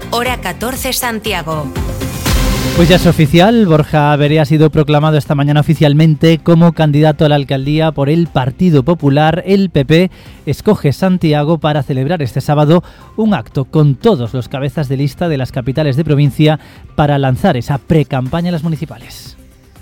Hora 14 Santiago. Pues ya es oficial, Borja Verea ha sido proclamado esta mañana oficialmente como candidato a la alcaldía por el Partido Popular. El PP escoge Santiago para celebrar este sábado un acto con todos los cabezas de lista de las capitales de provincia para lanzar esa precampaña en las municipales.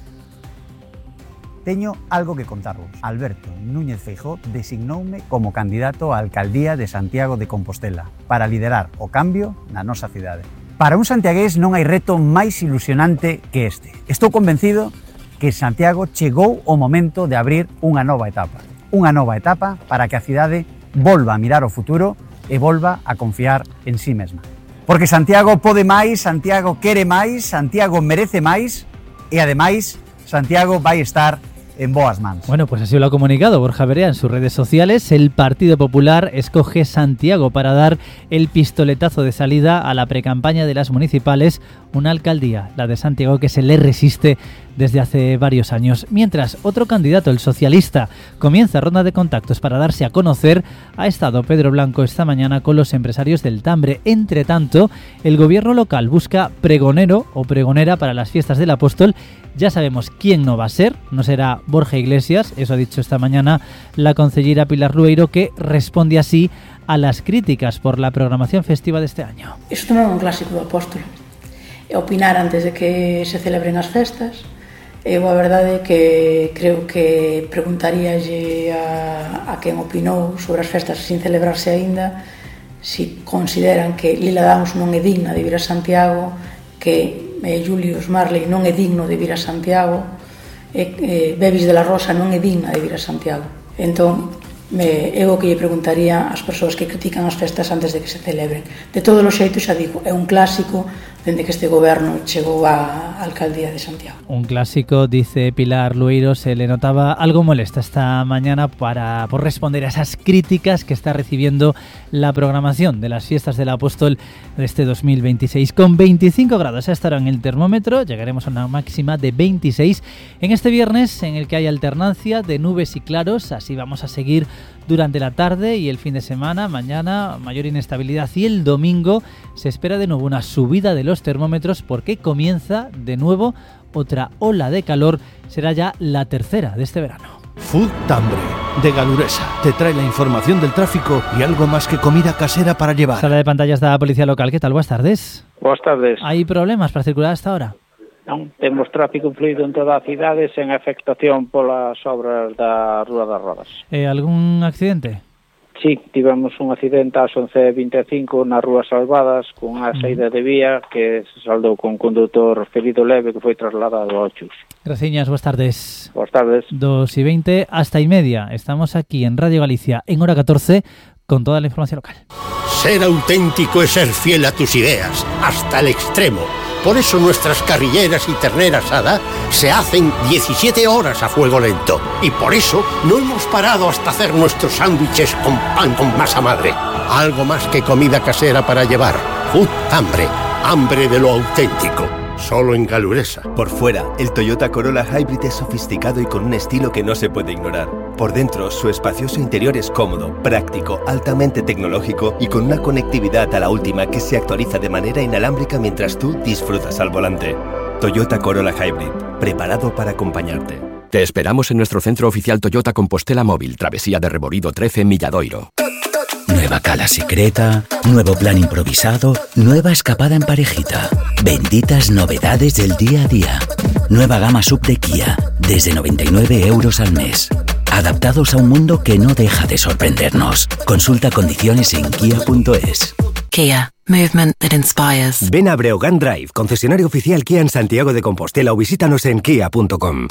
Teño algo que contarvos. Alberto Núñez Feijóo designoume como candidato á alcaldía de Santiago de Compostela para liderar o cambio na nosa cidade. Para un santiagués non hai reto máis ilusionante que este. Estou convencido que Santiago chegou o momento de abrir unha nova etapa. Unha nova etapa para que a cidade volva a mirar o futuro e volva a confiar en sí mesma. Porque Santiago pode máis, Santiago quere máis, Santiago merece máis e ademais Santiago vai estar en boas mans. Bueno, pues así lo ha comunicado Borja Verea en sus redes sociales. El Partido Popular escoge Santiago para dar el pistoletazo de salida a la precampaña de las municipales, una alcaldía, la de Santiago, que se le resiste desde hace varios años. Mientras, otro candidato, el socialista, comienza ronda de contactos para darse a conocer. Ha estado Pedro Blanco esta mañana con los empresarios del Tambre. Entre tanto, el gobierno local busca pregonero o pregonera para las fiestas del Apóstol. Ya sabemos quién no va a ser, no será Borja Iglesias, eso ha dicho esta mañana la concejera Pilar Lueiro, que responde así a las críticas por la programación festiva de este año. Isto non é un clásico do Apóstolo. É opinar antes de que se celebren as festas. Eu a verdade é que creo que preguntaríalle a quen opinou sobre as festas sin celebrarse aínda si consideran que Lila Downs non é digna de vir a Santiago, que Julius Marley non é digno de vir a Santiago, Bebis de la Rosa non é digna de vir a Santiago. Entón, eu o que lle preguntaría ás persoas que critican as festas antes de que se celebren. De todos os xeitos, xa digo, é un clásico dende que este goberno chegou á alcaldía de Santiago. Un clásico, dice Pilar Lueiro. Se le notaba algo molesta esta mañana por responder a esas críticas que está recibiendo la programación de las fiestas del Apóstol de este 2026. Con 25 grados estará en el termómetro, llegaremos a una máxima de 26 en este viernes, en el que hay alternancia de nubes y claros. Así vamos a seguir durante la tarde y el fin de semana. Mañana mayor inestabilidad y el domingo se espera de nuevo una subida de los termómetros, porque comienza de nuevo otra ola de calor. Será ya la tercera de este verano. Food Tambre, de Galuresa, te trae la información del tráfico y algo más que comida casera para llevar. Sala de pantallas da Policía Local. ¿Qué tal? Buenas tardes. Buenas tardes. ¿Hay problemas para circular hasta ahora? Non, temos tráfico fluido en toda a cidade sen afectación polas obras da Rúa das Rodas. ¿Algún accidente? Sí, tivemos un accidente ás 11:25 na Rúa Salvadas con unha saída de vía que se saldou con un condutor ferido leve que foi trasladado ao Chus. Graciñas, buenas tardes. Buenas tardes. 2:20 hasta y media. Estamos aquí en Radio Galicia en hora 14 con toda la información local. Ser auténtico es ser fiel a tus ideas, hasta el extremo. Por eso nuestras carrilleras y ternera asada se hacen 17 horas a fuego lento. Y por eso no hemos parado hasta hacer nuestros sándwiches con pan con masa madre. Algo más que comida casera para llevar. Food Tambre, hambre de lo auténtico. Solo en Galuresa. Por fuera, el Toyota Corolla Hybrid es sofisticado y con un estilo que no se puede ignorar. Por dentro, su espacioso interior es cómodo, práctico, altamente tecnológico y con una conectividad a la última que se actualiza de manera inalámbrica mientras tú disfrutas al volante. Toyota Corolla Hybrid, preparado para acompañarte. Te esperamos en nuestro centro oficial Toyota Compostela Móvil, Travesía de Reborido 13 en Milladoiro. Nueva cala secreta, nuevo plan improvisado, nueva escapada en parejita. Benditas novedades del día a día. Nueva gama sub de Kia, desde 99 euros al mes. Adaptados a un mundo que no deja de sorprendernos. Consulta condiciones en kia.es. Kia, movement that inspires. Ven a Breogán Drive, concesionario oficial Kia en Santiago de Compostela, o visítanos en kia.com.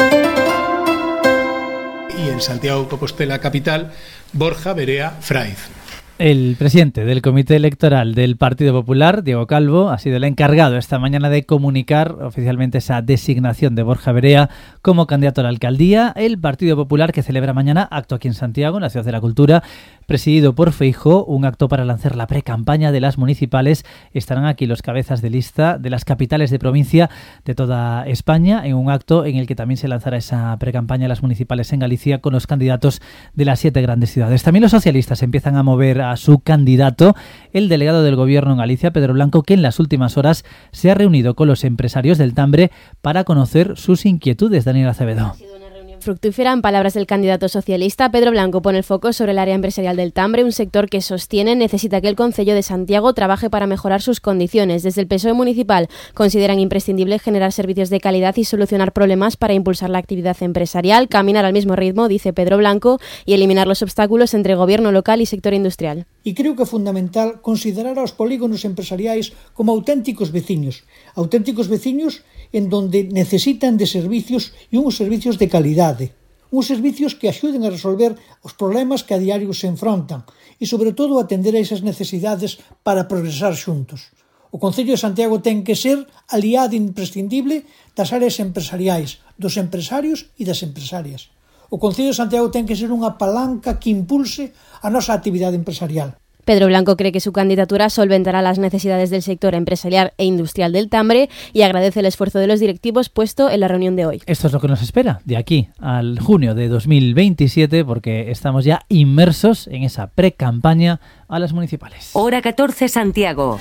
Y en Santiago de Compostela capital, Borja Verea Fraiz. El presidente del Comité Electoral del Partido Popular, Diego Calvo, ha sido el encargado esta mañana de comunicar oficialmente esa designación de Borja Verea como candidato a la alcaldía. El Partido Popular, que celebra mañana acto aquí en Santiago, en la Ciudad de la Cultura, presidido por Feijóo, un acto para lanzar la precampaña de las municipales. Estarán aquí los cabezas de lista de las capitales de provincia de toda España, en un acto en el que también se lanzará esa precampaña de las municipales en Galicia con los candidatos de las 7 grandes ciudades. También los socialistas empiezan a mover a su candidato, el delegado del Gobierno en Galicia, Pedro Blanco, que en las últimas horas se ha reunido con los empresarios del Tambre para conocer sus inquietudes. Daniel Acevedo. Fructífera, en palabras del candidato socialista, Pedro Blanco pone el foco sobre el área empresarial del Tambre, un sector que sostiene necesita que el Concello de Santiago trabaje para mejorar sus condiciones. Desde el PSOE municipal consideran imprescindible generar servicios de calidad y solucionar problemas para impulsar la actividad empresarial, caminar al mismo ritmo, dice Pedro Blanco, y eliminar los obstáculos entre gobierno local y sector industrial. E creo que é fundamental considerar aos polígonos empresariais como auténticos veciños en donde necesitan de servicios e uns servicios de calidade, uns servicios que axuden a resolver os problemas que a diario se enfrontan e, sobre todo, atender a esas necesidades para progresar xuntos. O Concello de Santiago ten que ser aliado imprescindible das áreas empresariais, dos empresarios e das empresarias. O Concello de Santiago ten que ser unha palanca que impulse a nosa actividade empresarial. Pedro Blanco cree que su candidatura solventará las necesidades del sector empresarial e industrial del Tambre y agradece el esfuerzo de los directivos puesto en la reunión de hoy. Esto es lo que nos espera de aquí al junio de 2027, porque estamos ya inmersos en esa pre-campaña a las municipales. Hora 14, Santiago.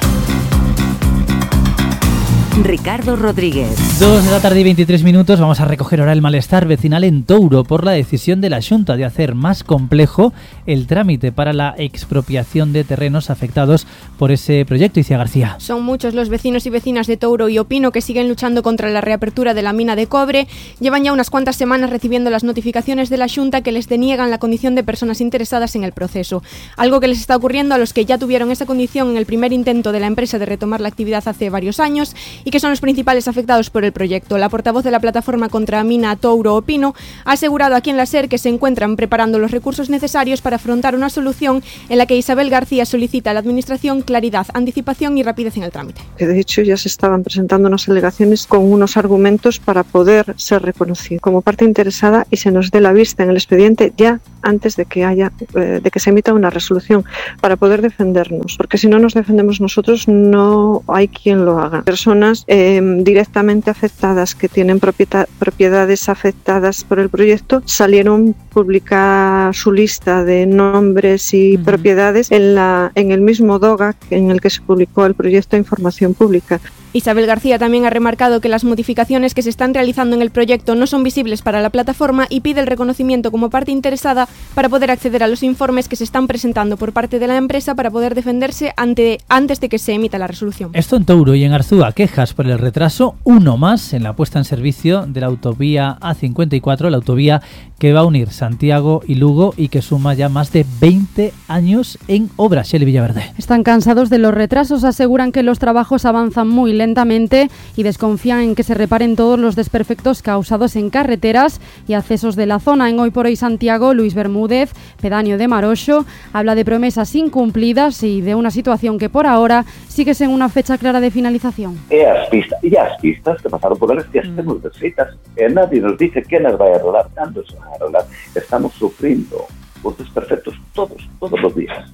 Ricardo Rodríguez. 2 de la tarde y 23 minutos. Vamos a recoger ahora el malestar vecinal en Touro por la decisión de la Xunta de hacer más complejo el trámite para la expropiación de terrenos afectados por ese proyecto. Isia García. Son muchos los vecinos y vecinas de Touro y Opino que siguen luchando contra la reapertura de la mina de cobre. Llevan ya unas cuantas semanas recibiendo las notificaciones de la Xunta que les deniegan la condición de personas interesadas en el proceso. Algo que les está ocurriendo a los que ya tuvieron esa condición en el primer intento de la empresa de retomar la actividad hace varios años y que son los principales afectados por el proyecto. La portavoz de la plataforma contra Mina Touro Opino ha asegurado aquí en la SER que se encuentran preparando los recursos necesarios para afrontar una solución en la que Isabel García solicita a la Administración claridad, anticipación y rapidez en el trámite. De hecho, ya se estaban presentando unas alegaciones con unos argumentos para poder ser reconocido como parte interesada y se nos dé la vista en el expediente ya antes de que se emita una resolución para poder defendernos, porque si no nos defendemos nosotros no hay quien lo haga. Personas directamente afectadas que tienen propiedades afectadas por el proyecto salieron publicar su lista de nombres y propiedades en el mismo DOGA en el que se publicó el proyecto de información pública. Isabel García también ha remarcado que las modificaciones que se están realizando en el proyecto no son visibles para la plataforma y pide el reconocimiento como parte interesada para poder acceder a los informes que se están presentando por parte de la empresa para poder defenderse antes de que se emita la resolución. Esto en Touro y en Arzúa, quejas por el retraso, uno más en la puesta en servicio de la autovía A54, la autovía que va a unir Santiago y Lugo y que suma ya más de 20 años en obra. Shelley Villaverde. Están cansados de los retrasos, aseguran que los trabajos avanzan muy lentamente y desconfían en que se reparen todos los desperfectos causados en carreteras y accesos de la zona. En Hoy por Hoy Santiago, Luis Bermúdez, pedáneo de Maroxo, habla de promesas incumplidas y de una situación que por ahora sigue sin una fecha clara de finalización. E as pistas que pasaron por elas que as temos desfeitas e nadie nos dice que nas vai arrolar, cando se vai arrolar. Estamos sufrindo os desperfectos todos os días.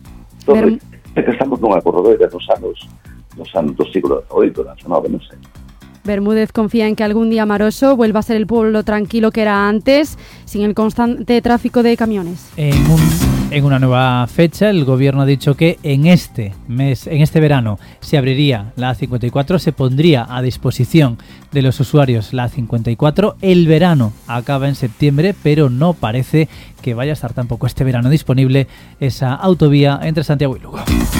Estamos nunha corredora nos anos do siglo XVIII, XIX, non sei. Bermúdez confía en que algún día Maroxo vuelva a ser el pueblo tranquilo que era antes, sin el constante tráfico de camiones. En una nueva fecha, el gobierno ha dicho que en este verano, se abriría la A54, se pondría a disposición de los usuarios la A54. El verano acaba en septiembre, pero no parece que vaya a estar tampoco este verano disponible esa autovía entre Santiago y Lugo.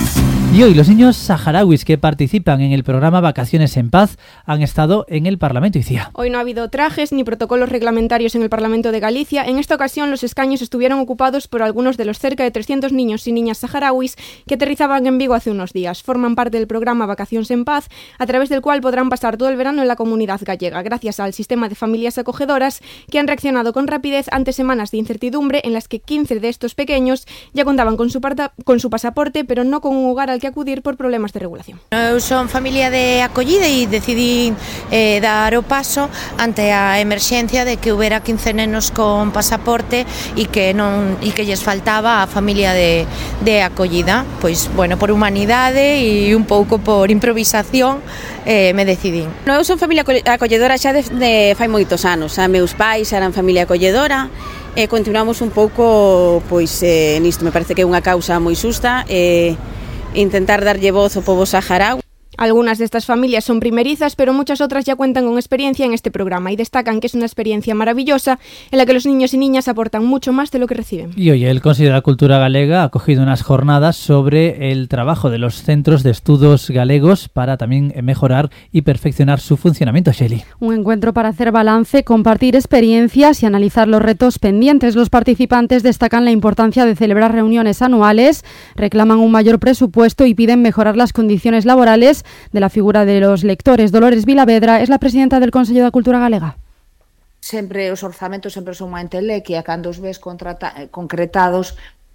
Y hoy los niños saharauis que participan en el programa Vacaciones en Paz han estado en el Parlamento. Icía. Hoy no ha habido trajes ni protocolos reglamentarios en el Parlamento de Galicia. En esta ocasión los escaños estuvieron ocupados por algunos de los cerca de 300 niños y niñas saharauis que aterrizaban en Vigo hace unos días. Forman parte del programa Vacaciones en Paz, a través del cual podrán pasar todo el verano en la comunidad gallega, gracias al sistema de familias acogedoras que han reaccionado con rapidez ante semanas de incertidumbre en las que 15 de estos pequeños ya contaban con su pasaporte, pero no con un hogar al que acudir por problemas de regulación. Eu son familia de acollida e decidí dar o paso ante a emerxencia de que houbera 15 nenos con pasaporte e que lles faltaba a familia de acollida. Pois, bueno, por humanidade e un pouco por improvisación me decidín. Eu son familia acolledora xa de fai moitos anos. Meus pais eran familia acolledora e continuamos un pouco nisto. Me parece que é unha causa moi xusta intentar darlle voz ao pobo saharaui. Algunas de estas familias son primerizas, pero muchas otras ya cuentan con experiencia en este programa y destacan que es una experiencia maravillosa en la que los niños y niñas aportan mucho más de lo que reciben. Y hoy el Consello de la Cultura Galega ha acogido unas jornadas sobre el trabajo de los centros de estudos galegos para también mejorar y perfeccionar su funcionamiento, Shelly. Un encuentro para hacer balance, compartir experiencias y analizar los retos pendientes. Los participantes destacan la importancia de celebrar reuniones anuales, reclaman un mayor presupuesto y piden mejorar las condiciones laborales de la figura de los lectores. Dolores Vilavedra es la presidenta del Consello da Cultura Galega. Sempre os orzamentos sempre son unha entelequia, cando os ves concretados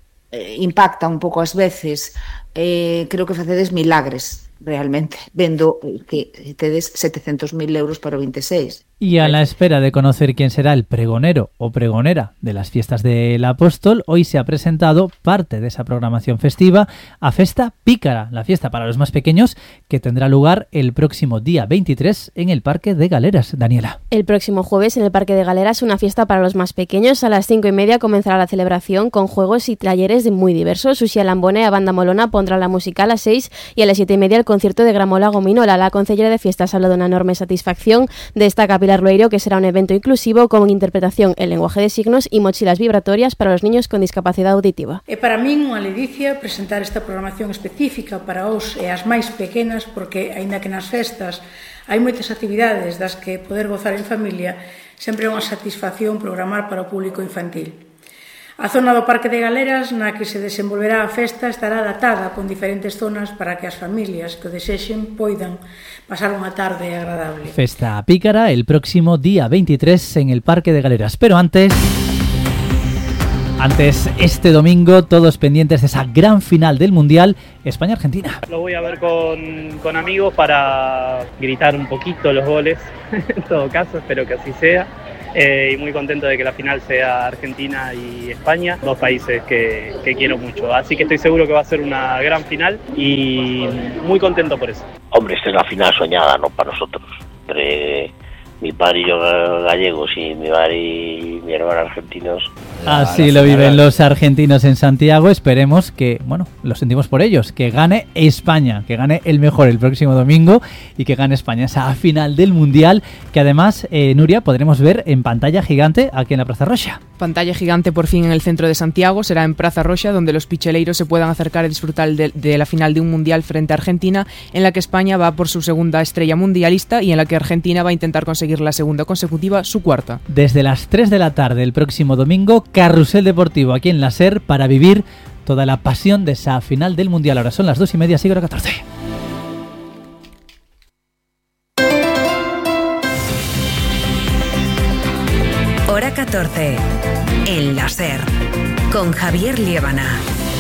impacta un pouco ás veces. Creo que facedes milagres realmente, vendo que tedes 700.000 euros para o 26. Y a la espera de conocer quién será el pregonero o pregonera de las fiestas del Apóstol, hoy se ha presentado parte de esa programación festiva a Festa Pícara, la fiesta para los más pequeños que tendrá lugar el próximo día 23 en el Parque de Galeras. Daniela. El próximo jueves en el Parque de Galeras, una fiesta para los más pequeños. A las 5:30 comenzará la celebración con juegos y talleres muy diversos. Susi Alambone, a Banda Molona, pondrá la música a las 6 y a las 7:30 el concierto de Gramola Gominola. La concejala de fiestas habla de una enorme satisfacción. Destaca Pilar Loeiro que será un evento inclusivo con interpretación en lenguaje de signos y mochilas vibratorias para los niños con discapacidad auditiva. É para min unha ledicia presentar esta programación específica para os e as máis pequenas porque, aínda que nas festas hai moitas actividades das que poder gozar en familia, sempre é unha satisfacción programar para o público infantil. A zona do Parque de Galeras, na que se desenvolverá a festa, estará adaptada con diferentes zonas para que as familias que o desexen poidan pasar unha tarde agradable. Festa Pícara el próximo día 23 en el Parque de Galeras. Pero antes, este domingo, todos pendientes de esa gran final del Mundial, España-Argentina. Lo voy a ver con amigos para gritar un poquito los goles, en todo caso, espero que así sea. Y muy contento de que la final sea Argentina y España, dos países que quiero mucho. Así que estoy seguro que va a ser una gran final y muy contento por eso. Hombre, esta es la final soñada, ¿no? Para nosotros. Entre mi padre y yo gallegos y mi padre y mi hermano argentinos. Así lo viven los argentinos en Santiago. Esperemos que, bueno, lo sentimos por ellos, que gane España, que gane el mejor el próximo domingo y que gane España esa final del Mundial que además, Nuria, podremos ver en pantalla gigante aquí en la Praza Roxa. Pantalla gigante por fin en el centro de Santiago, será en Praza Roxa donde los picheleiros se puedan acercar y disfrutar de la final de un Mundial frente a Argentina, en la que España va por su segunda estrella mundialista y en la que Argentina va a intentar conseguir la segunda consecutiva, su cuarta. Desde las 3 de la tarde el próximo domingo, Carrusel Deportivo aquí en la SER para vivir toda la pasión de esa final del Mundial. Ahora son las 2:30, sigue hora 14. Hora 14, en la SER, con Javier Liébana.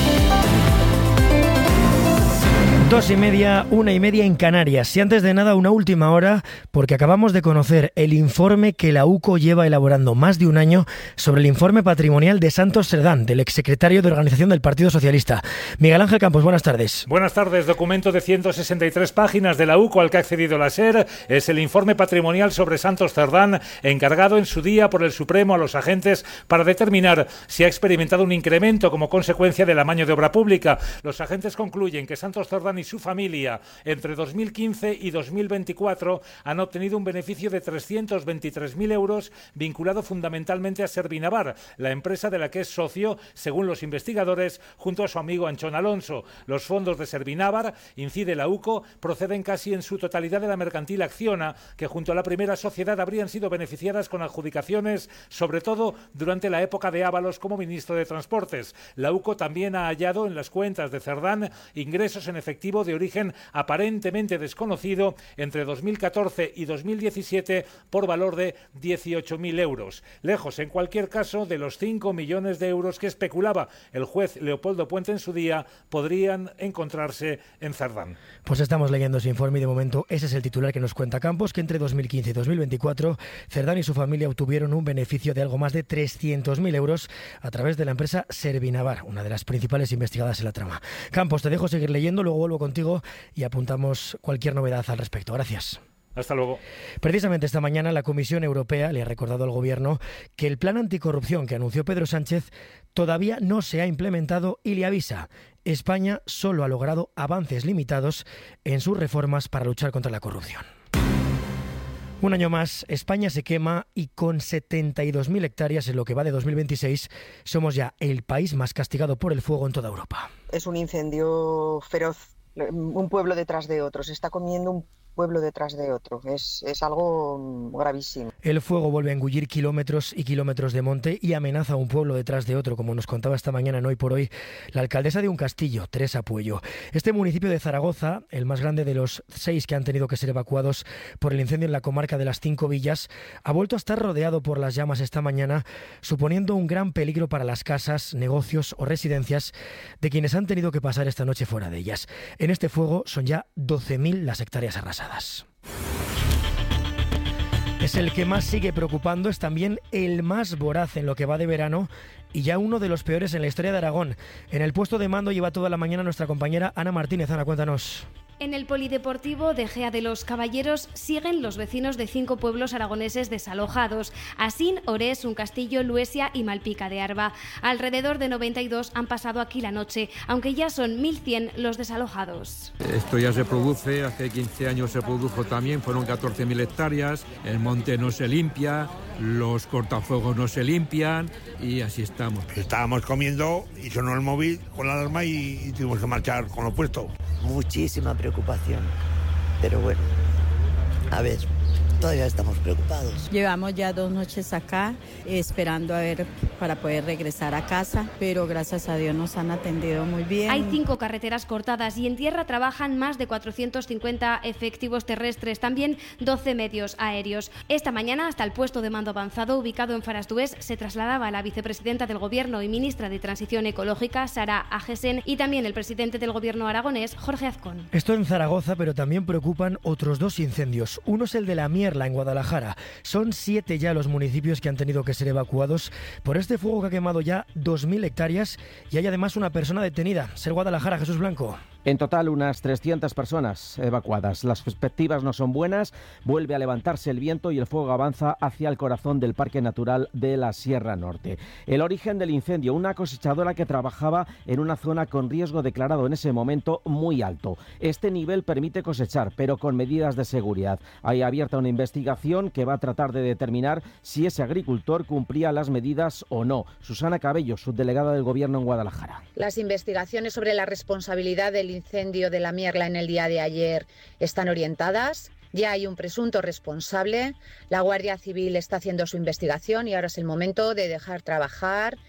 2:30, 1:30 en Canarias. Y antes de nada, una última hora, porque acabamos de conocer el informe que la UCO lleva elaborando más de un año sobre el informe patrimonial de Santos Cerdán, del exsecretario de Organización del Partido Socialista. Miguel Ángel Campos, buenas tardes. Buenas tardes. Documento de 163 páginas de la UCO al que ha accedido la SER. Es el informe patrimonial sobre Santos Cerdán, encargado en su día por el Supremo a los agentes para determinar si ha experimentado un incremento como consecuencia del amaño de obra pública. Los agentes concluyen que Santos Cerdán y su familia entre 2015 y 2024 han obtenido un beneficio de 323.000 euros vinculado fundamentalmente a Servinavar, la empresa de la que es socio, según los investigadores, junto a su amigo Anchón Alonso. Los fondos de Servinavar, incide la UCO, proceden casi en su totalidad de la mercantil Acciona, que junto a la primera sociedad habrían sido beneficiadas con adjudicaciones, sobre todo durante la época de Ábalos como ministro de Transportes. La UCO también ha hallado en las cuentas de Cerdán ingresos en efectivo efectivo de origen aparentemente desconocido entre 2014 y 2017 por valor de 18.000 euros. Lejos, en cualquier caso, de los 5 millones de euros que especulaba el juez Leopoldo Puente en su día, podrían encontrarse en Cerdán. Pues estamos leyendo ese informe y de momento ese es el titular que nos cuenta Campos, que entre 2015 y 2024 Cerdán y su familia obtuvieron un beneficio de algo más de 300.000 euros a través de la empresa Servinavar, una de las principales investigadas en la trama. Campos, te dejo seguir leyendo, luego vuelvo contigo y apuntamos cualquier novedad al respecto. Gracias. Hasta luego. Precisamente esta mañana la Comisión Europea le ha recordado al Gobierno que el plan anticorrupción que anunció Pedro Sánchez todavía no se ha implementado y le avisa: España solo ha logrado avances limitados en sus reformas para luchar contra la corrupción. Un año más, España se quema y con 72.000 hectáreas en lo que va de 2026 somos ya el país más castigado por el fuego en toda Europa. Es un incendio feroz, un pueblo detrás de otro, se está comiendo un pueblo detrás de otro. Es algo gravísimo. El fuego vuelve a engullir kilómetros y kilómetros de monte y amenaza a un pueblo detrás de otro, como nos contaba esta mañana en Hoy por Hoy la alcaldesa de un castillo, Teresa Puello. Este municipio de Zaragoza, el más grande de los 6 que han tenido que ser evacuados por el incendio en la comarca de las 5 villas, ha vuelto a estar rodeado por las llamas esta mañana, suponiendo un gran peligro para las casas, negocios o residencias de quienes han tenido que pasar esta noche fuera de ellas. En este fuego son ya 12.000 las hectáreas arrasadas. Es el que más sigue preocupando, es también el más voraz en lo que va de verano y ya uno de los peores en la historia de Aragón. En el puesto de mando lleva toda la mañana nuestra compañera Ana Martínez. Ana, cuéntanos. En el polideportivo de Gea de los Caballeros siguen los vecinos de 5 pueblos aragoneses desalojados: Asín, Orés, Uncastillo, Luesia y Malpica de Arba. Alrededor de 92 han pasado aquí la noche, aunque ya son 1.100 los desalojados. Esto ya se produce, hace 15 años se produjo también, fueron 14.000 hectáreas, el monte no se limpia, los cortafuegos no se limpian y así estamos. Estábamos comiendo y sonó el móvil con la alarma y tuvimos que marchar con lo puesto. Muchísima preocupación, pero bueno, a ver, todavía estamos preocupados. Llevamos ya 2 noches acá esperando a ver para poder regresar a casa, pero gracias a Dios nos han atendido muy bien. Hay 5 carreteras cortadas y en tierra trabajan más de 450 efectivos terrestres, también 12 medios aéreos. Esta mañana hasta el puesto de mando avanzado ubicado en Farasdués se trasladaba la vicepresidenta del Gobierno y ministra de Transición Ecológica, Sara Agesen, y también el presidente del Gobierno aragonés, Jorge Azcón. Esto en Zaragoza, pero también preocupan otros 2 incendios. Uno es el de la Mierla, en Guadalajara. Son 7 ya los municipios que han tenido que ser evacuados por este fuego que ha quemado ya 2.000 hectáreas y hay además una persona detenida. Ser Guadalajara, Jesús Blanco. En total, unas 300 personas evacuadas. Las perspectivas no son buenas, vuelve a levantarse el viento y el fuego avanza hacia el corazón del Parque Natural de la Sierra Norte. El origen del incendio, una cosechadora que trabajaba en una zona con riesgo declarado en ese momento muy alto. Este nivel permite cosechar, pero con medidas de seguridad. Hay abierta una investigación que va a tratar de determinar si ese agricultor cumplía las medidas o no. Susana Cabello, subdelegada del Gobierno en Guadalajara. Las investigaciones sobre la responsabilidad del incendio de la Mierla en el día de ayer están orientadas. Ya hay un presunto responsable. La Guardia Civil está haciendo su investigación y ahora es el momento de dejar trabajar